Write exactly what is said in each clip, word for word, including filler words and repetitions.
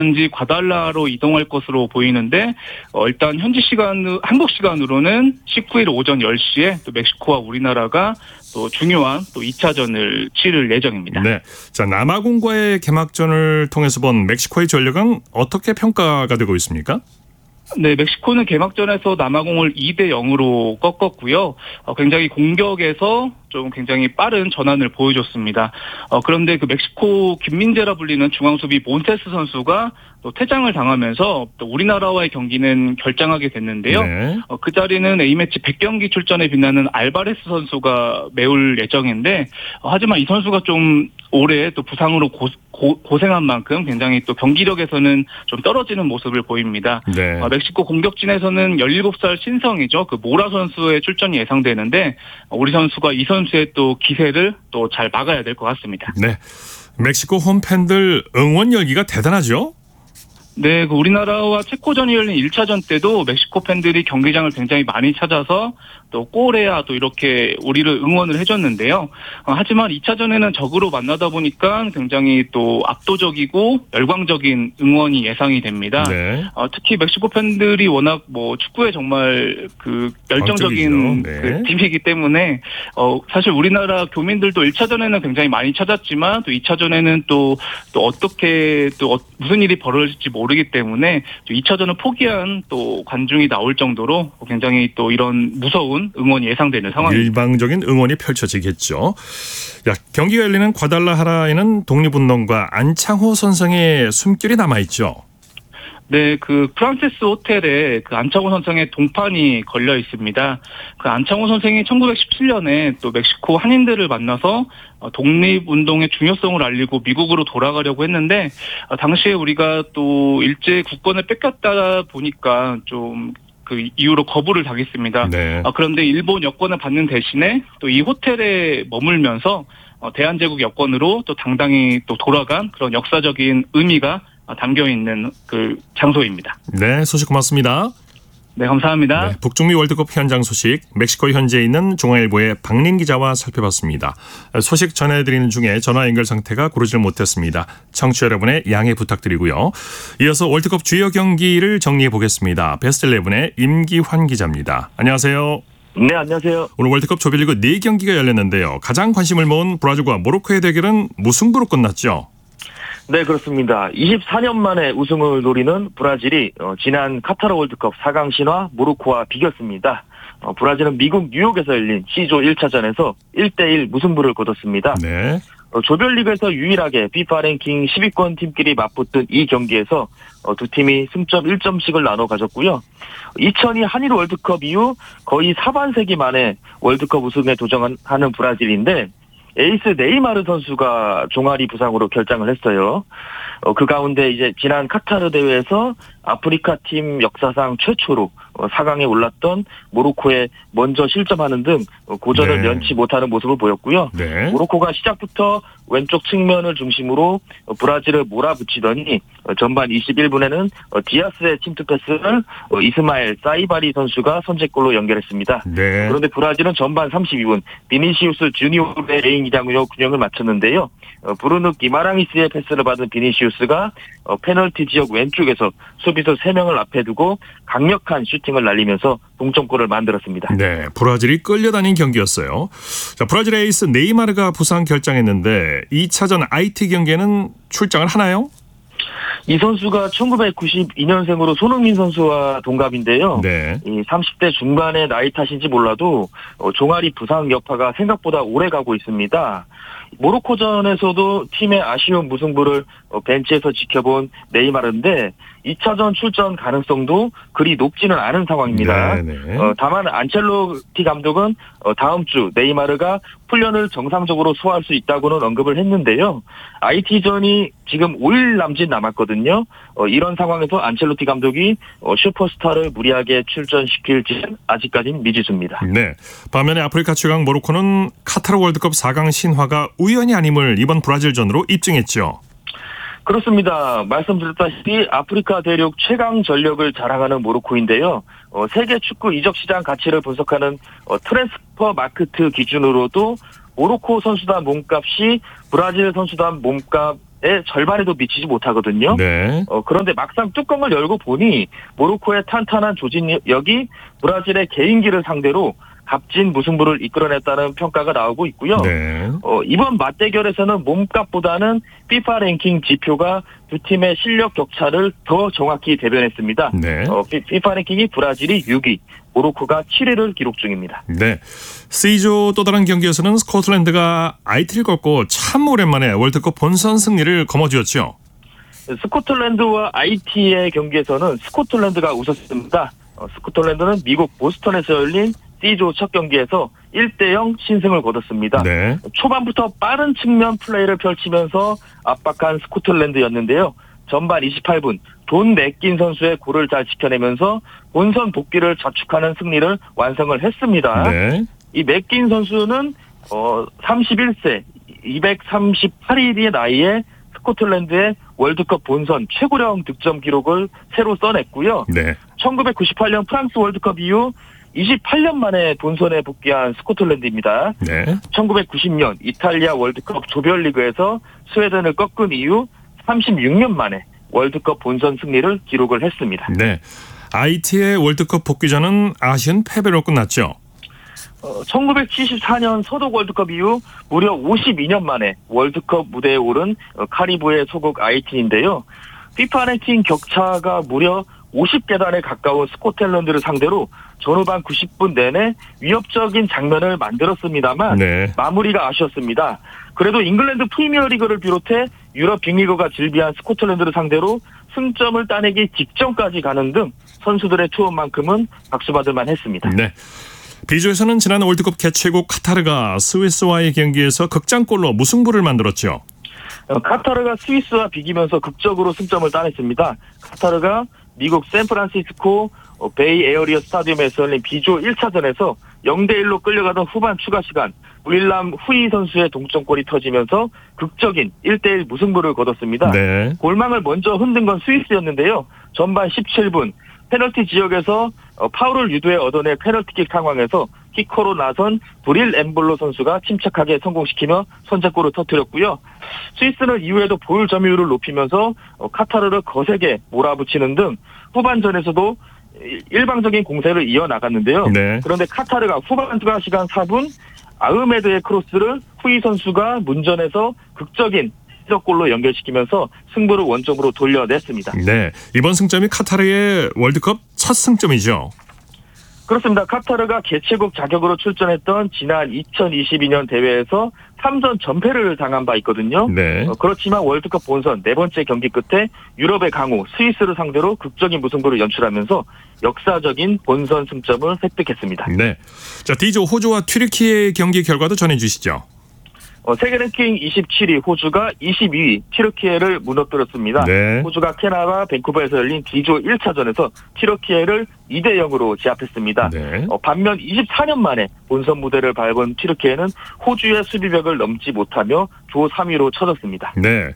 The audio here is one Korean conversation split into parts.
지 과달라로 이동할 것으로 보이는데 어, 일단 현지 시간 한국 시간으로는 십구 일 오전 열 시에 또 멕시코와 우리나라가 또 중요한 또 이 차전을 치를 예정입니다. 네, 자 남아공과의 개막전을 통해서 본 멕시코의 전력은 어떻게 평가가 되고 있습니까? 네, 멕시코는 개막전에서 남아공을 이 대 영으로 꺾었고요. 어, 굉장히 공격에서 좀 굉장히 빠른 전환을 보여줬습니다. 어, 그런데 그 멕시코 김민재라 불리는 중앙수비 몬테스 선수가 또 퇴장을 당하면서 또 우리나라와의 경기는 결장하게 됐는데요. 네. 어, 그 자리는 A매치 백 경기 출전에 빛나는 알바레스 선수가 메울 예정인데 어, 하지만 이 선수가 좀 올해 또 부상으로 고, 고, 고생한 만큼 굉장히 또 경기력에서는 좀 떨어지는 모습을 보입니다. 네. 어, 멕시코 공격진에서는 열일곱 살 신성이죠. 그 모라 선수의 출전이 예상되는데 어, 우리 선수가 이 선수의 또 기세를 또 잘 막아야 될 것 같습니다. 네, 멕시코 홈팬들 응원 열기가 대단하죠? 네, 그 우리나라와 체코전이 열린 일 차전 때도 멕시코 팬들이 경기장을 굉장히 많이 찾아서 또 골에야 또 이렇게 우리를 응원을 해줬는데요. 어, 하지만 이 차전에는 적으로 만나다 보니까 굉장히 또 압도적이고 열광적인 응원이 예상이 됩니다. 네. 어, 특히 멕시코 팬들이 워낙 뭐 축구에 정말 그 열정적인 네. 그 팀이기 때문에 어, 사실 우리나라 교민들도 일 차전에는 굉장히 많이 찾았지만 또 이 차전에는 또, 또 어떻게 또 어, 무슨 일이 벌어질지 모르기 때문에 이 차전을 포기한 또 관중이 나올 정도로 굉장히 또 이런 무서운 응원이 예상되는 상황입니다. 일방적인 응원이 펼쳐지겠죠. 야, 경기가 열리는 과달라하라에는 독립운동가 안창호 선생의 숨결이 남아있죠. 네, 그 프란세스 호텔에 그 안창호 선생의 동판이 걸려 있습니다. 그 안창호 선생이 천구백십칠 년에 또 멕시코 한인들을 만나서 독립운동의 중요성을 알리고 미국으로 돌아가려고 했는데 당시에 우리가 또 일제 국권을 뺏겼다 보니까 좀 그 이후로 거부를 당했습니다. 네. 아, 그런데 일본 여권을 받는 대신에 또 이 호텔에 머물면서 어, 대한제국 여권으로 또 당당히 또 돌아간 그런 역사적인 의미가 담겨 있는 그 장소입니다. 네, 소식 고맙습니다. 네, 감사합니다. 네, 북중미 월드컵 현장 소식 멕시코 현지에 있는 중앙일보의 박린 기자와 살펴봤습니다. 소식 전해드리는 중에 전화 연결 상태가 고르질 못했습니다. 청취자 여러분의 양해 부탁드리고요. 이어서 월드컵 주요 경기를 정리해 보겠습니다. 베스트 십일의 임기환 기자입니다. 안녕하세요. 네, 안녕하세요. 오늘 월드컵 조별리그 네 경기가 열렸는데요. 가장 관심을 모은 브라질과 모로코의 대결은 무승부로 끝났죠. 네, 그렇습니다. 이십사 년 만에 우승을 노리는 브라질이 어, 지난 카타르 월드컵 사 강 신화 모로코와 비겼습니다. 어, 브라질은 미국 뉴욕에서 열린 C조 일 차전에서 일 대 일 무승부를 거뒀습니다. 네. 어, 조별리그에서 유일하게 피파 랭킹 십 위권 팀끼리 맞붙은 이 경기에서 어, 두 팀이 승점 일 점씩을 나눠 가졌고요. 이천이 한일 월드컵 이후 거의 사반세기 만에 월드컵 우승에 도전하는 브라질인데 에이스 네이마르 선수가 종아리 부상으로 결장을 했어요. 어, 그 가운데 이제 지난 카타르 대회에서 아프리카 팀 역사상 최초로 사 강에 올랐던 모로코에 먼저 실점하는 등 고전을 네. 면치 못하는 모습을 보였고요. 네. 모로코가 시작부터 왼쪽 측면을 중심으로 브라질을 몰아붙이더니 전반 이십일 분에는 디아스의 침투 패스를 이스마엘 사이바리 선수가 선제골로 연결했습니다. 네. 그런데 브라질은 전반 삼십이 분 비니시우스 주니오르의 레인기장으로 균형을 맞췄는데요. 브루누 기마랑이스의 패스를 받은 비니시우스가 페널티 지역 왼쪽에서 수비수 세 명을 앞에 두고 강력한 슈팅을 날리면서 동점골을 만들었습니다. 네, 브라질이 끌려다닌 경기였어요. 자, 브라질 에이스 네이마르가 부상 결장했는데 이 차전 아이티 경기에는 출장을 하나요? 이 선수가 천구백구십이 년생으로 손흥민 선수와 동갑인데요. 네. 이 삼십 대 중반의 나이 탓인지 몰라도 종아리 부상 여파가 생각보다 오래 가고 있습니다. 모로코전에서도 팀의 아쉬운 무승부를 벤치에서 지켜본 네이마르인데 이 차전 출전 가능성도 그리 높지는 않은 상황입니다. 어, 다만 안첼로티 감독은 어, 다음 주 네이마르가 훈련을 정상적으로 소화할 수 있다고는 언급을 했는데요. 아이티전이 지금 오 일 남짓 남았거든요. 어, 이런 상황에서 안첼로티 감독이 어, 슈퍼스타를 무리하게 출전시킬지는 아직까지는 미지수입니다. 네. 반면에 아프리카 최강 모로코는 카타르 월드컵 사 강 신화가 우연이 아님을 이번 브라질전으로 입증했죠. 그렇습니다. 말씀드렸다시피 아프리카 대륙 최강 전력을 자랑하는 모로코인데요. 어, 세계 축구 이적 시장 가치를 분석하는 어, 트랜스퍼 마크트 기준으로도 모로코 선수단 몸값이 브라질 선수단 몸값 절반에도 미치지 못하거든요. 네. 어, 그런데 막상 뚜껑을 열고 보니 모로코의 탄탄한 조직력이 브라질의 개인기를 상대로 값진 무승부를 이끌어냈다는 평가가 나오고 있고요. 네. 어, 이번 맞대결에서는 몸값보다는 피파 랭킹 지표가 두 팀의 실력 격차를 더 정확히 대변했습니다. 네. 어, 피파 랭킹이 브라질이 육 위, 모로코가 칠 위를 기록 중입니다. 네. C조 또 다른 경기에서는 스코틀랜드가 아이티를 꺾고 참 오랜만에 월드컵 본선 승리를 거머쥐었죠. 스코틀랜드와 아이티의 경기에서는 스코틀랜드가 웃었습니다. 어, 스코틀랜드는 미국 보스턴에서 열린 C조 첫 경기에서 일 대 영 신승을 거뒀습니다. 네. 초반부터 빠른 측면 플레이를 펼치면서 압박한 스코틀랜드였는데요. 전반 이십팔 분 존 맥긴 선수의 골을 잘 지켜내면서 본선 복귀를 자축하는 승리를 완성을 했습니다. 네. 이 맥긴 선수는 어, 삼십일 세 이백삼십팔 일의 나이에 스코틀랜드의 월드컵 본선 최고령 득점 기록을 새로 써냈고요. 네. 천구백구십팔 년 프랑스 월드컵 이후 이십팔 년 만에 본선에 복귀한 스코틀랜드입니다. 네. 천구백구십 년 이탈리아 월드컵 조별리그에서 스웨덴을 꺾은 이후 삼십육 년 만에 월드컵 본선 승리를 기록을 했습니다. 네. 아이티의 월드컵 복귀전은 아쉬운 패배로 끝났죠. 어, 천구백칠십사 년 서독 월드컵 이후 무려 오십이 년 만에 월드컵 무대에 오른 어, 카리브해 소국 아이티인데요. 피파 랭킹 격차가 무려 오십 계단에 가까운 스코틀랜드를 상대로 전후반 구십 분 내내 위협적인 장면을 만들었습니다만 네. 마무리가 아쉬웠습니다. 그래도 잉글랜드 프리미어리그를 비롯해 유럽 빅리그가 즐비한 스코틀랜드를 상대로 승점을 따내기 직전까지 가는 등 선수들의 투혼만큼은 박수받을 만했습니다. 네. B조에서는 지난 월드컵 개최국 카타르가 스위스와의 경기에서 극장골로 무승부를 만들었죠. 어, 카타르가 스위스와 비기면서 극적으로 승점을 따냈습니다. 카타르가 미국 샌프란시스코 베이 에어리어 스타디움에서 열린 B조 일 차전에서 영 대 일로 끌려가던 후반 추가 시간 윌람 후이 선수의 동점골이 터지면서 극적인 일 대 일 무승부를 거뒀습니다. 네. 골망을 먼저 흔든 건 스위스였는데요. 전반 십칠 분 페널티 지역에서 파울을 유도해 얻어낸 페널티킥 상황에서 키커로 나선 브릴 엠블로 선수가 침착하게 성공시키며 선제골을 터뜨렸고요. 스위스는 이후에도 볼 점유율을 높이면서 카타르를 거세게 몰아붙이는 등 후반전에서도 일방적인 공세를 이어나갔는데요. 네. 그런데 카타르가 후반 추가 시간 사 분 아흐메드의 크로스를 후이 선수가 문전에서 극적인 골로 연결시키면서 승부를 원점으로 돌려냈습니다. 네. 이번 승점이 카타르의 월드컵 첫 승점이죠. 그렇습니다. 카타르가 개최국 자격으로 출전했던 지난 이천이십이 년 대회에서 삼 전 전패를 당한 바 있거든요. 네. 어, 그렇지만 월드컵 본선 네 번째 경기 끝에 유럽의 강호 스위스를 상대로 극적인 무승부를 연출하면서 역사적인 본선 승점을 획득했습니다. 네. 자, D조 호주와 튀르키예의 경기 결과도 전해주시죠. 어, 세계 랭킹 이십칠 위 호주가 이십이 위 튀르키예를 무너뜨렸습니다. 네. 호주가 캐나다 밴쿠버에서 열린 D조 일 차전에서 튀르키예를 이 대 영으로 제압했습니다. 네. 어, 반면 이십사 년 만에 본선 무대를 밟은 튀르키예는 호주의 수비벽을 넘지 못하며 조 삼 위로 쳐졌습니다. 네.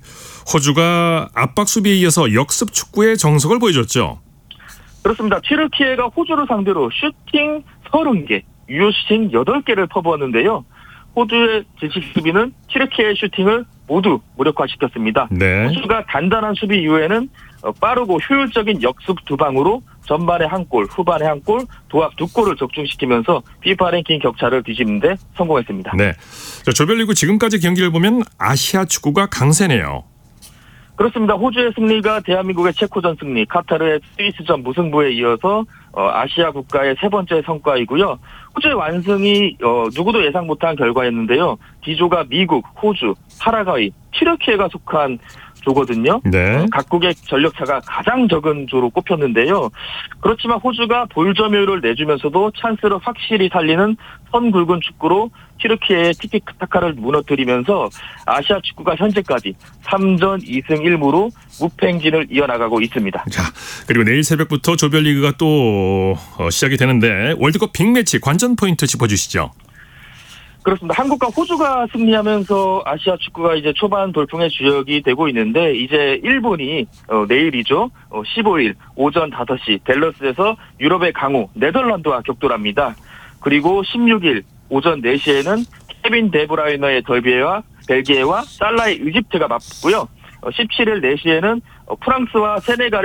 호주가 압박 수비에 이어서 역습 축구의 정석을 보여줬죠. 그렇습니다. 튀르키예가 호주를 상대로 슈팅 서른 개, 유효 슈팅 여덟 개를 퍼부었는데요. 호주의 질식 수비는 튀르키예의 슈팅을 모두 무력화시켰습니다. 네. 호주가 단단한 수비 이후에는 빠르고 효율적인 역습 두 방으로 전반에 한 골, 후반에 한 골, 도합 두 골을 적중시키면서 피파 랭킹 격차를 뒤집는 데 성공했습니다. 네. 자, 조별리그 지금까지 경기를 보면 아시아 축구가 강세네요. 그렇습니다. 호주의 승리가 대한민국의 체코전 승리, 카타르의 스위스전 무승부에 이어서 어, 아시아 국가의 세 번째 성과이고요. 호주의 완승이 어, 누구도 예상 못한 결과였는데요. D조가 미국, 호주, 파라과이, 튀르키예가 속한 조거든요. 네. 어, 각국의 전력차가 가장 적은 조로 꼽혔는데요. 그렇지만 호주가 볼 점유율을 내주면서도 찬스를 확실히 살리는 선 굵은 축구로 튀르키예의 티키타카를 무너뜨리면서 아시아 축구가 현재까지 삼 전 이 승 일 무로 무패 행진을 이어나가고 있습니다. 자, 그리고 내일 새벽부터 조별리그가 또 어, 시작이 되는데 월드컵 빅매치 관전 포인트 짚어주시죠. 그렇습니다. 한국과 호주가 승리하면서 아시아 축구가 이제 초반 돌풍의 주역이 되고 있는데 이제 일본이 어, 내일이죠. 어, 십오 일 오전 다섯 시 댈러스에서 유럽의 강호 네덜란드와 격돌합니다. 그리고 십육 일 오전 네 시에는 케빈 데브라이너의 덜비에와 벨기에와 살라의 이집트가 맞붙고요. 십칠 일 네 시에는 프랑스와 세네갈